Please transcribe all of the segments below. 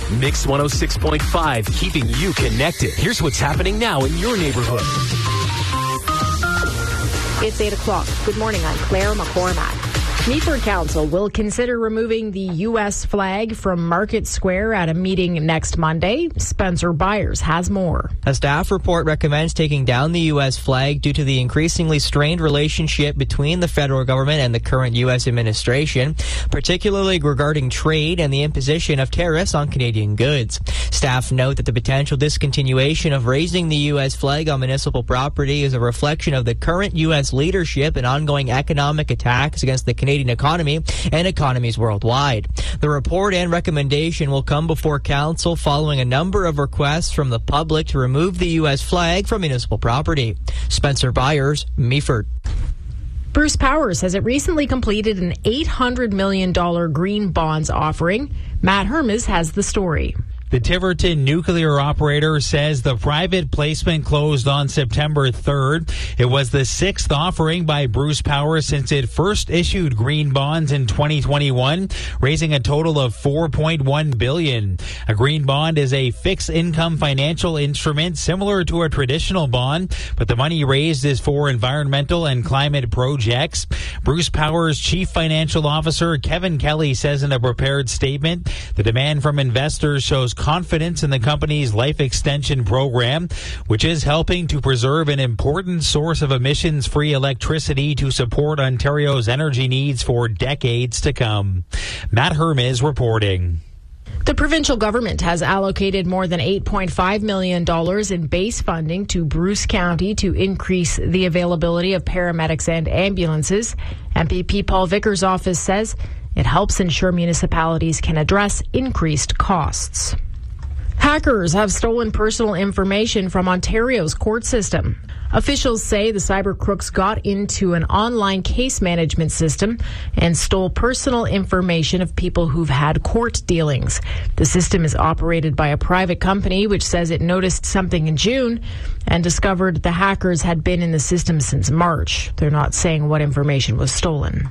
Mix 106.5, keeping you connected. Here's what's happening now in your neighborhood. It's 8 o'clock. Good morning. I'm Claire McCormack. Meaford Council will consider removing the U.S. flag from Market Square at a meeting next Monday. Spencer Byers has more. A staff report recommends taking down the U.S. flag due to the increasingly strained relationship between the federal government and the current U.S. administration, particularly regarding trade and the imposition of tariffs on Canadian goods. Staff note that the potential discontinuation of raising the U.S. flag on municipal property is a reflection of the current U.S. leadership and ongoing economic attacks against the Canadian economy and economies worldwide. The report and recommendation will come before Council following a number of requests from the public to remove the U.S. flag from municipal property. Spencer Byers, Meaford. Bruce Power says it recently completed an $800 million green bonds offering. Matt Hermes has the story. The Tiverton nuclear operator says the private placement closed on September 3rd. It was the sixth offering by Bruce Power since it first issued green bonds in 2021, raising a total of $4.1 billion. A green bond is a fixed income financial instrument similar to a traditional bond, but the money raised is for environmental and climate projects. Bruce Power's chief financial officer, Kevin Kelly, says in a prepared statement, the demand from investors shows confidence in the company's life extension program, which is helping to preserve an important source of emissions-free electricity to support Ontario's energy needs for decades to come. Matt Hermes reporting. The provincial government has allocated more than $8.5 million in base funding to Bruce County to increase the availability of paramedics and ambulances. MPP Paul Vickers' office says it helps ensure municipalities can address increased costs. Hackers have stolen personal information from Ontario's court system. Officials say the cyber crooks got into an online case management system and stole personal information of people who've had court dealings. The system is operated by a private company which says it noticed something in June and discovered the hackers had been in the system since March. They're not saying what information was stolen.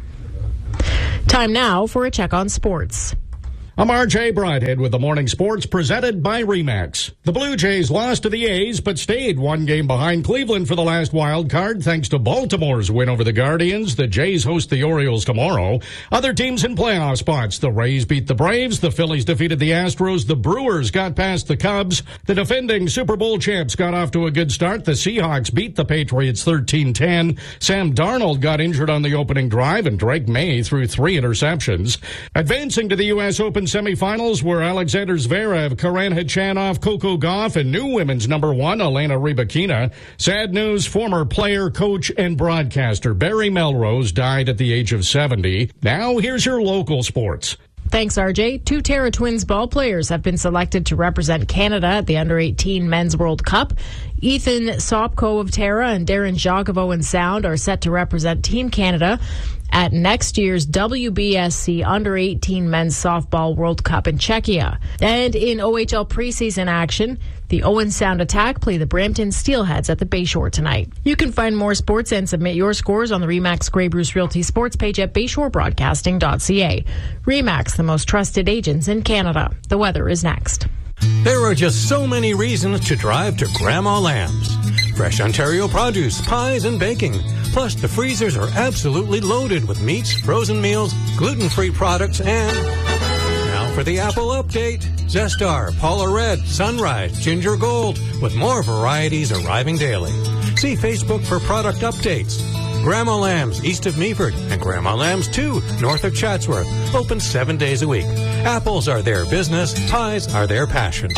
Time now for a check on sports. I'm RJ Bridhead with the Morning Sports presented by RE/MAX. The Blue Jays lost to the A's but stayed one game behind Cleveland for the last wild card thanks to Baltimore's win over the Guardians. The Jays host the Orioles tomorrow. Other teams in playoff spots. The Rays beat the Braves. The Phillies defeated the Astros. The Brewers got past the Cubs. The defending Super Bowl champs got off to a good start. The Seahawks beat the Patriots 13-10. Sam Darnold got injured on the opening drive and Drake May threw 3 interceptions. Advancing to the U.S. Open semifinals were Alexander Zverev, Karen Khachanov, Coco Gauff, and new women's number 1, Elena Rybakina. Sad news, former player, coach, and broadcaster Barry Melrose died at the age of 70. Now, here's your local sports. Thanks, RJ. 2 Terra Twins ball players have been selected to represent Canada at the Under-18 Men's World Cup. Ethan Sopko of Terra and Darren Jacques of Owen Sound are set to represent Team Canada at next year's WBSC Under-18 Men's Softball World Cup in Czechia. And in OHL preseason action, the Owen Sound Attack play the Brampton Steelheads at the Bayshore tonight. You can find more sports and submit your scores on the RE/MAX Grey Bruce Realty Sports page at bayshorebroadcasting.ca. RE/MAX, the most trusted agents in Canada. The weather is next. There are just so many reasons to drive to Grandma Lamb's. Fresh Ontario produce, pies, and baking. Plus, the freezers are absolutely loaded with meats, frozen meals, gluten-free products, and... Now for the Apple update. Zestar, Paula Red, Sunrise, Ginger Gold, with more varieties arriving daily. See Facebook for product updates. Grandma Lamb's east of Meaford and Grandma Lamb's 2 north of Chatsworth. Open 7 days a week. Apples are their business. Pies are their passion.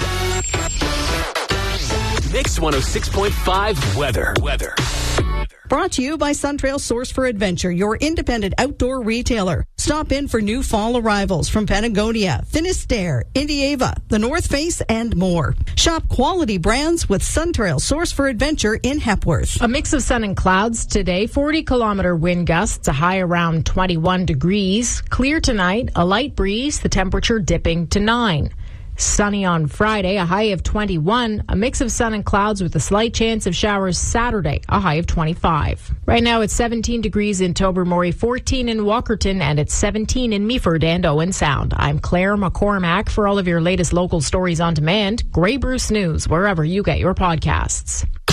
Mix 106.5 weather. Brought to you by Suntrail Source for Adventure, your independent outdoor retailer. Stop in for new fall arrivals from Patagonia, Finisterre, Indieva, the North Face, and more. Shop quality brands with Suntrail Source for Adventure in Hepworth. A mix of sun and clouds today, 40-kilometer wind gusts, a high around 21 degrees. Clear tonight, a light breeze, the temperature dipping to 9. Sunny on Friday, a high of 21. A mix of sun and clouds with a slight chance of showers Saturday, a high of 25. Right now it's 17 degrees in Tobermory, 14 in Walkerton, and it's 17 in Meaford and Owen Sound. I'm Claire McCormack. For all of your latest local stories on demand, Grey Bruce News, wherever you get your podcasts.